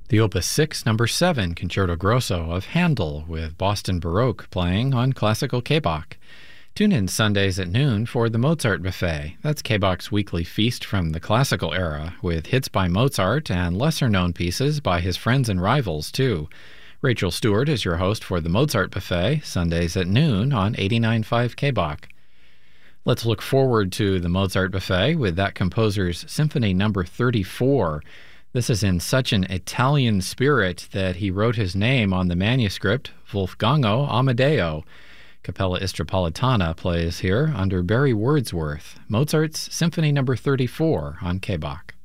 The Opus 6, Number 7 Concerto Grosso of Handel with Boston Baroque playing on Classical K-Bach. Tune in Sundays at noon for the Mozart Buffet. That's K-Bach's weekly feast from the classical era, with hits by Mozart and lesser-known pieces by his friends and rivals, too. Rachel Stewart is your host for the Mozart Buffet, Sundays at noon on 89.5 K-Bach. Let's look forward to the Mozart Buffet with that composer's Symphony No. 34. This is in such an Italian spirit that he wrote his name on the manuscript, Wolfgango Amadeo. Capella Istropolitana plays here under Barry Wordsworth, Mozart's Symphony No. 34 on K-Bach.